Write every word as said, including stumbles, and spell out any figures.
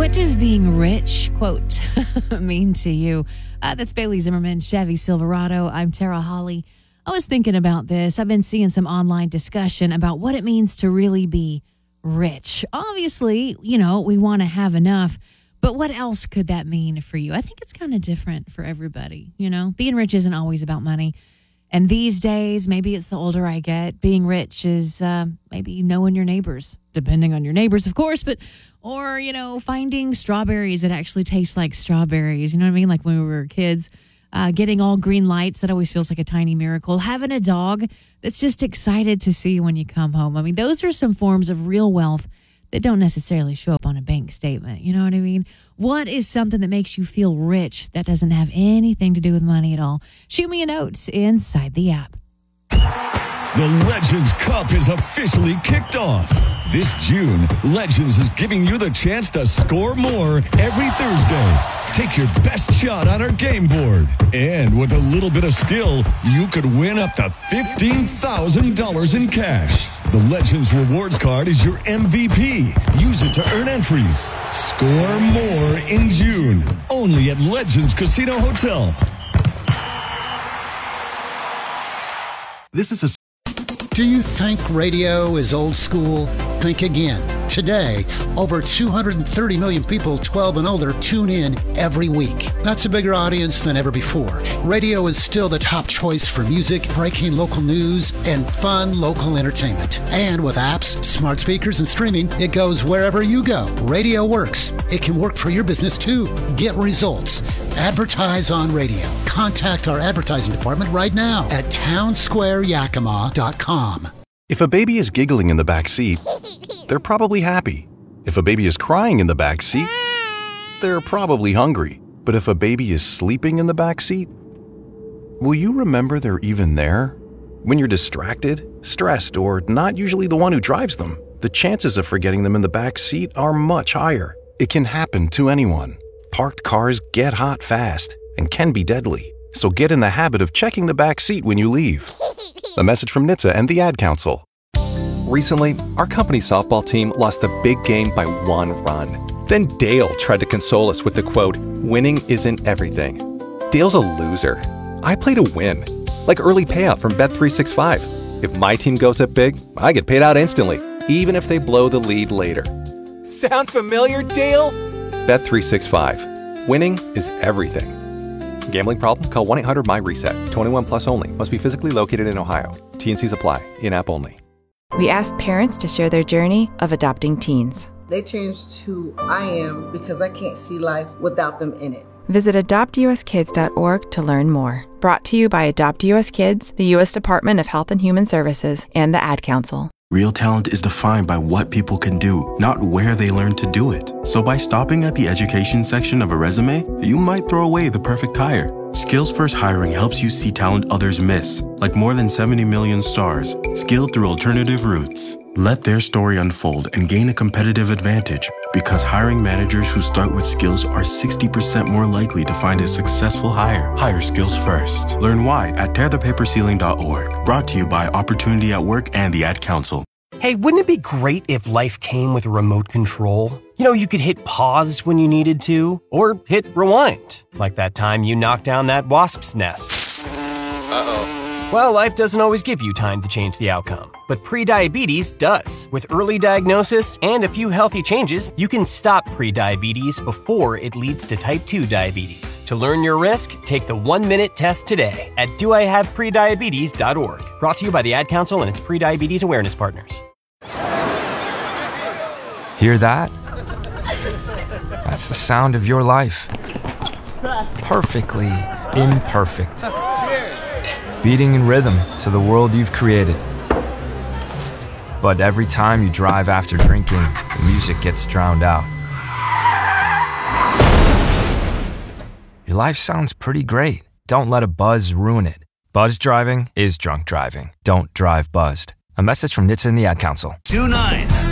What does being rich, quote, mean to you? Uh, that's Bailey Zimmerman, Chevy Silverado. I'm Tara Holly. I was thinking about this. I've been seeing some online discussion about what it means to really be rich. Obviously, you know, we want to have enough, but what else could that mean for you? I think it's kind of different for everybody. You know, being rich isn't always about money. And these days, maybe it's the older I get, being rich is uh, maybe knowing your neighbors, depending on your neighbors, of course, but, or, you know, finding strawberries that actually taste like strawberries. You know what I mean? Like when we were kids, uh, getting all green lights, that always feels like a tiny miracle. Having a dog that's just excited to see you when you come home. I mean, those are some forms of real wealth that don't necessarily show up on a bank statement. You know what I mean? What is something that makes you feel rich that doesn't have anything to do with money at all? Shoot me a note inside the app. The Legends Cup is officially kicked off. This June, Legends is giving you the chance to score more every Thursday. Take your best shot on our game board. And with a little bit of skill, you could win up to fifteen thousand dollars in cash. The Legends Rewards Card is your M V P. Use it to earn entries. Score more in June. Only at Legends Casino Hotel. This is a... Do you think radio is old school? Think again. Today, over two hundred thirty million people twelve and older tune in every week. That's a bigger audience than ever before. Radio is still the top choice for music, breaking local news, and fun local entertainment. And with apps, smart speakers, and streaming, it goes wherever you go. Radio works. It can work for your business too. Get results. Advertise on radio. Contact our advertising department right now at town square yakima dot com. If a baby is giggling in the back seat, they're probably happy. If a baby is crying in the back seat, they're probably hungry. But if a baby is sleeping in the back seat, will you remember they're even there? When you're distracted, stressed, or not usually the one who drives them, the chances of forgetting them in the back seat are much higher. It can happen to anyone. Parked cars get hot fast and can be deadly. So get in the habit of checking the back seat when you leave. A message from N H T S A and the Ad Council. Recently, our company's softball team lost a big game by one run. Then Dale tried to console us with the quote, "Winning isn't everything." Dale's a loser. I play to win, like early payout from Bet three sixty-five. If my team goes up big, I get paid out instantly, even if they blow the lead later. Sound familiar, Dale? Bet three sixty-five. Winning is everything. Gambling problem? Call one eight hundred M Y reset. twenty-one plus only. Must be physically located in Ohio. T N Cs apply. In-app only. We asked parents to share their journey of adopting teens. They changed who I am because I can't see life without them in it. Visit adopt u s kids dot org to learn more. Brought to you by Adopt U S Kids, the U S Department of Health and Human Services, and the Ad Council. Real talent is defined by what people can do, not where they learn to do it. So by stopping at the education section of a resume, you might throw away the perfect hire. Skills First Hiring helps you see talent others miss, like more than seventy million stars, skilled through alternative routes. Let their story unfold and gain a competitive advantage, because hiring managers who start with skills are sixty percent more likely to find a successful hire. Hire skills first. Learn why at tear the paper ceiling dot org. Brought to you by Opportunity at Work and the Ad Council. Hey, wouldn't it be great if life came with a remote control? You know, you could hit pause when you needed to, or hit rewind, like that time you knocked down that wasp's nest. Uh-oh. Well, life doesn't always give you time to change the outcome, but prediabetes does. With early diagnosis and a few healthy changes, you can stop prediabetes before it leads to type two diabetes. To learn your risk, take the one-minute test today at do I have prediabetes dot org. Brought to you by the Ad Council and its prediabetes awareness partners. Hear that? That's the sound of your life. Perfectly imperfect. Beating in rhythm to the world you've created. But every time you drive after drinking, the music gets drowned out. Your life sounds pretty great. Don't let a buzz ruin it. Buzz driving is drunk driving. Don't drive buzzed. A message from N H T S A and the Ad Council. two nine.